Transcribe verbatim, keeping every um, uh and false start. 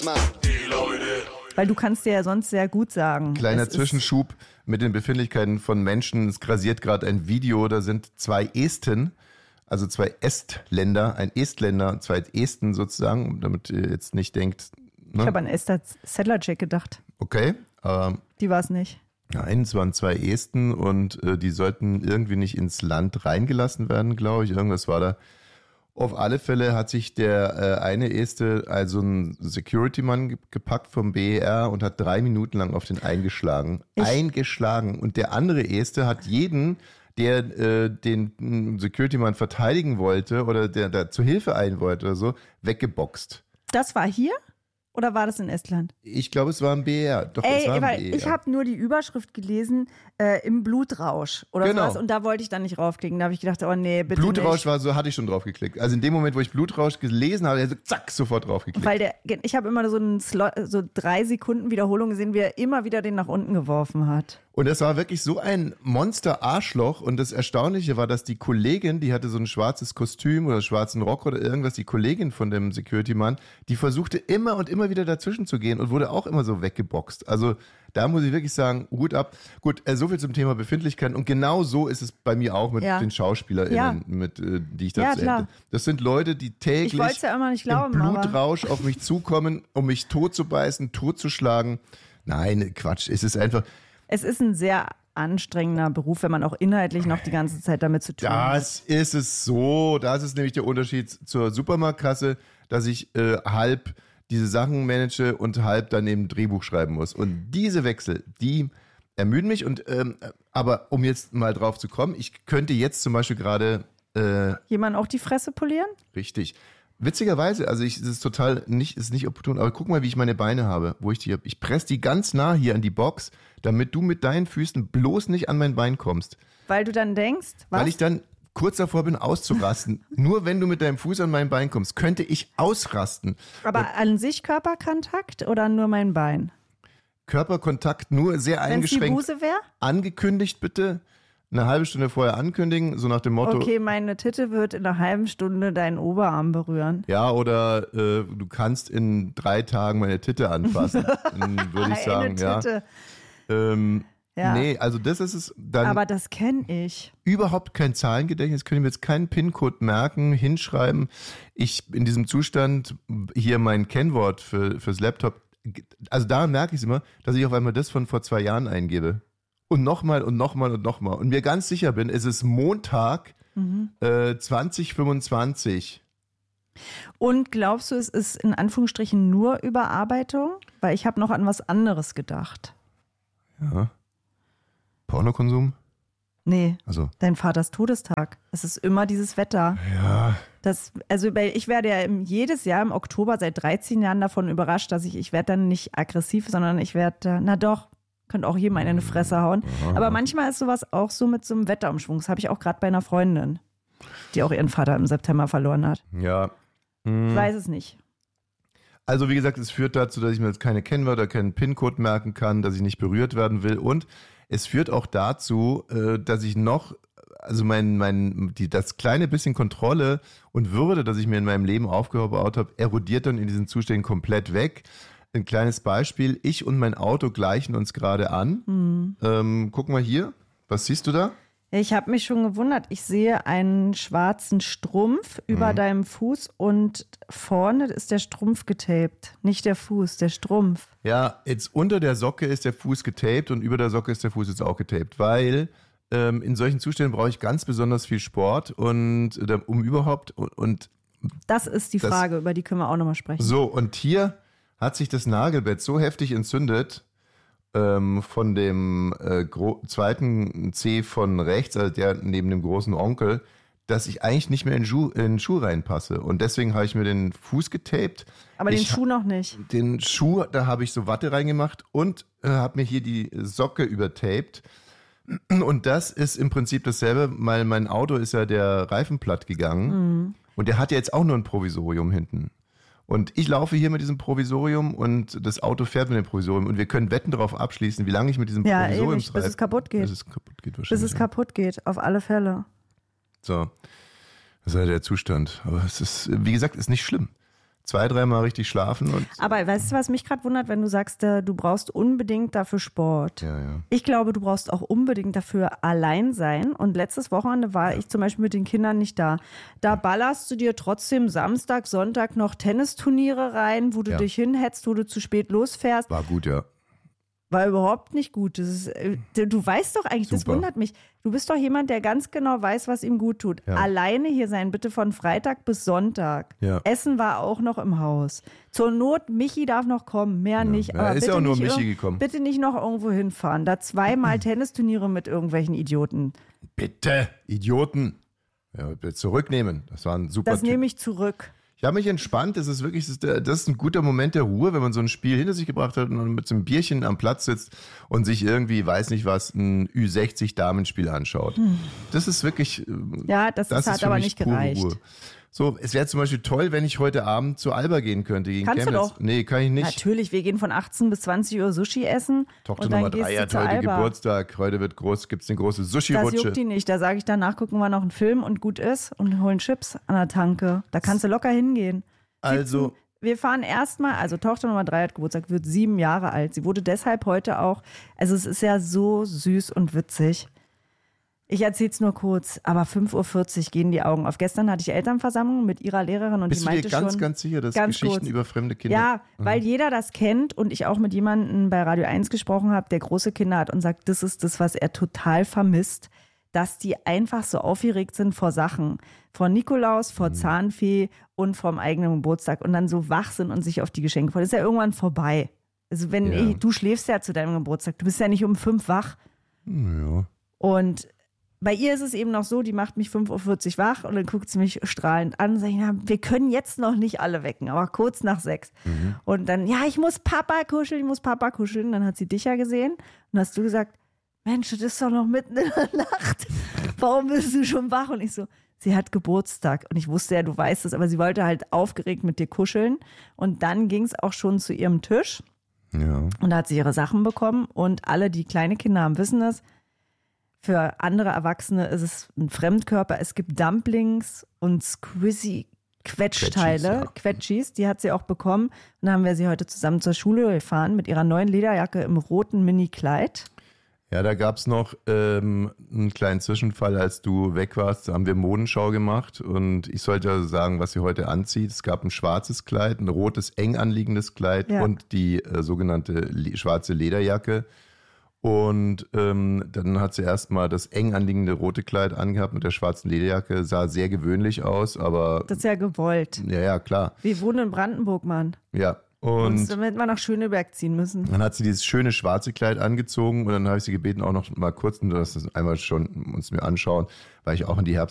Die Leute. Weil du kannst dir ja sonst sehr gut sagen. Kleiner es Zwischenschub mit den Befindlichkeiten von Menschen. Es grasiert gerade ein Video, da sind zwei Esten, also zwei Estländer, ein Estländer, zwei Esten sozusagen, damit ihr jetzt nicht denkt. Ne? Ich habe an Esther Sedlacek gedacht. Okay. Ähm, Die war es nicht. Nein, es waren zwei Esten und äh, die sollten irgendwie nicht ins Land reingelassen werden, glaube ich. Irgendwas war da. Auf alle Fälle hat sich der äh, eine Este, also ein Security-Mann ge- gepackt vom B E R und hat drei Minuten lang auf den eingeschlagen. Ich- eingeschlagen. Und der andere Este hat jeden, der äh, den mm, Security-Mann verteidigen wollte oder der da zur Hilfe eilen wollte oder so, weggeboxt. Das war hier? Oder war das in Estland? Ich glaube, es war ein B E R. Doch, es Ey, war ein weil B E R. ich habe nur die Überschrift gelesen, äh, im Blutrausch oder Genau. sowas. Und da wollte ich dann nicht raufklicken. Da habe ich gedacht, oh nee, bitte Blutrausch nicht. war so, hatte ich schon drauf geklickt. Also in dem Moment, wo ich Blutrausch gelesen habe, also zack, sofort drauf geklickt. Weil der, ich habe immer so, einen Slot, so drei Sekunden Wiederholung gesehen, wie er immer wieder den nach unten geworfen hat. Und es war wirklich so ein Monster-Arschloch. Und das Erstaunliche war, dass die Kollegin, die hatte so ein schwarzes Kostüm oder schwarzen Rock oder irgendwas, die Kollegin von dem Security-Mann, die versuchte immer und immer wieder dazwischen zu gehen und wurde auch immer so weggeboxt. Also da muss ich wirklich sagen, Hut ab. Gut, äh, so viel zum Thema Befindlichkeiten. Und genau so ist es bei mir auch mit Ja. den SchauspielerInnen, Ja. mit, äh, die ich da Ja, zu klar. Ende- Das sind Leute, die täglich Ich wollte es ja immer nicht glauben, im aber- Blutrausch auf mich zukommen, um mich totzubeißen, totzuschlagen. Nein, Quatsch. Es ist einfach... Es ist ein sehr anstrengender Beruf, wenn man auch inhaltlich noch die ganze Zeit damit zu tun hat. Das ist es so. Das ist nämlich der Unterschied zur Supermarktkasse, dass ich äh, halb diese Sachen manage und halb daneben Drehbuch schreiben muss. Und diese Wechsel, die ermüden mich. Und ähm, aber um jetzt mal drauf zu kommen, ich könnte jetzt zum Beispiel gerade äh, Jemand auch die Fresse polieren? richtig. Witzigerweise, also ich, es ist total nicht, ist nicht opportun, aber guck mal, wie ich meine Beine habe, wo ich die habe. Ich presse die ganz nah hier an die Box, damit du mit deinen Füßen bloß nicht an mein Bein kommst. Weil du dann denkst, was? Weil ich dann kurz davor bin, auszurasten. Nur wenn du mit deinem Fuß an mein Bein kommst, könnte ich ausrasten. Aber an sich Körperkontakt oder nur mein Bein? Körperkontakt nur sehr Wenn es die eingeschränkt. Buße wäre? Angekündigt bitte. Eine halbe Stunde vorher ankündigen, so nach dem Motto. Okay, meine Titte wird in einer halben Stunde deinen Oberarm berühren. Ja, oder äh, du kannst in drei Tagen meine Titte anfassen. Dann würde ich sagen, Eine ja. Titte. Ähm, Ja. Nee, also das ist es dann Aber das kenne ich. überhaupt kein Zahlengedächtnis, können wir jetzt keinen PIN-Code merken, hinschreiben. Ich in diesem Zustand hier mein Kennwort für, fürs Laptop, also da merke ich es immer, dass ich auf einmal das von vor zwei Jahren eingebe. Und nochmal und nochmal und nochmal. Und mir ganz sicher bin, es ist Montag Mhm. äh, zwanzig fünfundzwanzig. Und glaubst du, es ist in Anführungsstrichen nur Überarbeitung? Weil ich habe noch an was anderes gedacht. Ja. Pornokonsum? Nee, Also, dein Vaters Todestag. Es ist immer dieses Wetter. ja. Das, also weil ich werde ja im, jedes Jahr im Oktober seit dreizehn Jahren davon überrascht, dass ich, ich werde dann nicht aggressiv, sondern ich werde, na doch, könnte auch jedem eine in die Fresse hauen. Aber manchmal ist sowas auch so mit so einem Wetterumschwung. Das habe ich auch gerade bei einer Freundin, die auch ihren Vater im September verloren hat. Ja. Ich weiß es nicht. Also wie gesagt, es führt dazu, dass ich mir jetzt keine Kennwörter, keinen PIN-Code merken kann, dass ich nicht berührt werden will und es führt auch dazu, äh, dass ich noch, also mein, mein, die, das kleine bisschen Kontrolle und Würde, das ich mir in meinem Leben aufgebaut habe, erodiert dann in diesen Zuständen komplett weg. Ein kleines Beispiel, ich und mein Auto gleichen uns gerade an. Mhm. Ähm, guck mal hier, was siehst du da? Ich habe mich schon gewundert. Ich sehe einen schwarzen Strumpf über deinem Fuß und vorne ist der Strumpf getaped. Nicht der Fuß, der Strumpf. Ja, jetzt unter der Socke ist der Fuß getaped und über der Socke ist der Fuß jetzt auch getaped, weil ähm, in solchen Zuständen brauche ich ganz besonders viel Sport und äh, um überhaupt und, und Das ist die Das- Frage, über die können wir auch nochmal sprechen. so und hier hat sich das Nagelbett so heftig entzündet ähm, von dem äh, gro- zweiten C von rechts, also der neben dem großen Onkel, dass ich eigentlich nicht mehr in, Schuh, in den Schuh reinpasse und deswegen habe ich mir den Fuß getaped. Aber den ich, Schuh noch nicht. Den Schuh, da habe ich so Watte reingemacht und äh, habe mir hier die Socke übertaped. Und das ist im Prinzip dasselbe, weil mein Auto ist ja der Reifen platt gegangen und der hat ja jetzt auch nur ein Provisorium hinten. Und ich laufe hier mit diesem Provisorium und das Auto fährt mit dem Provisorium und wir können Wetten darauf abschließen, wie lange ich mit diesem Ja, Provisorium ewig, bis es kaputt geht. Bis es kaputt geht Bis wahrscheinlich. es kaputt geht, auf alle Fälle. So, das ist ja der Zustand. Aber es ist, wie gesagt, ist nicht schlimm. zwei, dreimal richtig schlafen. Und Aber weißt du, was mich gerade wundert, wenn du sagst, äh, du brauchst unbedingt dafür Sport. Ja, ja. Ich glaube, du brauchst auch unbedingt dafür allein sein. Und letztes Wochenende war ich zum Beispiel mit den Kindern nicht da. Da ballerst du dir trotzdem Samstag, Sonntag noch Tennisturniere rein, wo du Ja. dich hinhetzt, wo du zu spät losfährst. War gut, ja. War überhaupt nicht gut. Das ist, äh, du weißt doch eigentlich, das Super. wundert mich. Du bist doch jemand, der ganz genau weiß, was ihm gut tut. Ja. Alleine hier sein, bitte von Freitag bis Sonntag. Ja. Essen war auch noch im Haus. Zur Not, Michi darf noch kommen, mehr nicht. Ja, Aber ist bitte ja auch nur nicht Michi irg- gekommen. Bitte nicht noch irgendwo hinfahren. Da zweimal Tennisturniere mit irgendwelchen Idioten. Bitte, Idioten. Ja, bitte zurücknehmen. Das war ein super Das Typ. nehme ich zurück. Ich habe mich entspannt. Das ist wirklich, das ist, der, das ist ein guter Moment der Ruhe, wenn man so ein Spiel hinter sich gebracht hat und dann mit so einem Bierchen am Platz sitzt und sich irgendwie, weiß nicht was, ein Ü sechzig Damenspiel anschaut. Hm. Das ist wirklich, äh, Ja, das, das ist, hat ist für aber mich nicht pure gereicht. Ruhe. So, es wäre zum Beispiel toll, wenn ich heute Abend zu Alba gehen könnte gegen Kannst du Chemnitz. doch. Nee, kann ich nicht. Natürlich, wir gehen von achtzehn bis zwanzig Uhr Sushi essen. Tochter und dann Nummer gehst drei du hat zu heute Alba. Geburtstag. Heute wird groß, gibt's eine große Das Sushi-Rutsche. juckt die nicht. Da sage ich danach, gucken wir noch einen Film und gut ist und holen Chips an der Tanke. Da kannst du locker hingehen. Also, Wir fahren erstmal, also Tochter Nummer drei hat Geburtstag, wird sieben Jahre alt. Sie wurde deshalb heute auch, also es ist ja so süß und witzig. Ich erzähle es nur kurz, aber fünf Uhr vierzig gehen die Augen auf. Gestern hatte ich Elternversammlung mit ihrer Lehrerin und bist die du dir meinte ganz, schon, ganz sicher, dass ganz Geschichten kurz. über fremde Kinder... Ja, weil jeder das kennt und ich auch mit jemandem bei Radio eins gesprochen habe, der große Kinder hat und sagt, das ist das, was er total vermisst, dass die einfach so aufgeregt sind vor Sachen. Vor Nikolaus, vor Mhm. Zahnfee und vom eigenen Geburtstag und dann so wach sind und sich auf die Geschenke freuen. Das ist ja irgendwann vorbei. Also wenn Ja. ich, du schläfst ja zu deinem Geburtstag, du bist ja nicht um fünf wach. Ja. Und bei ihr ist es eben noch so, die macht mich fünf Uhr vierzig wach und dann guckt sie mich strahlend an und sagt, ja, wir können jetzt noch nicht alle wecken, aber kurz nach sechs. Mhm. Und dann, ja, ich muss Papa kuscheln, ich muss Papa kuscheln. Dann hat sie dich ja gesehen und hast du gesagt, Mensch, das ist doch noch mitten in der Nacht. Warum bist du schon wach? Und ich so, sie hat Geburtstag. Und ich wusste ja, du weißt es, aber sie wollte halt aufgeregt mit dir kuscheln. Und dann ging es auch schon zu ihrem Tisch. Ja. Und da hat sie ihre Sachen bekommen. Und alle, die kleine Kinder haben, wissen es. Für andere Erwachsene ist es ein Fremdkörper. Es gibt Dumplings und Squizzy Quetschteile, Quetschis, ja. Quetschis, die hat sie auch bekommen. Und dann haben wir sie heute zusammen zur Schule gefahren mit ihrer neuen Lederjacke im roten Mini-Kleid. Ja, da gab es noch ähm, einen kleinen Zwischenfall, als du weg warst. Da haben wir Modenschau gemacht und ich sollte ja sagen, was sie heute anzieht. Es gab ein schwarzes Kleid, ein rotes, eng anliegendes Kleid Ja. und die äh, sogenannte le- schwarze Lederjacke. Und ähm, dann hat sie erstmal das eng anliegende rote Kleid angehabt mit der schwarzen Lederjacke. Sah sehr gewöhnlich aus, aber Das ist ja gewollt. ja, ja, klar. Wir wohnen in Brandenburg, Mann. Ja. Und Und damit wir nach Schöneberg ziehen müssen. dann hat sie dieses schöne schwarze Kleid angezogen und dann habe ich sie gebeten, auch noch mal kurz, dass das einmal schon uns mir anschauen, weil ich auch in die Herbst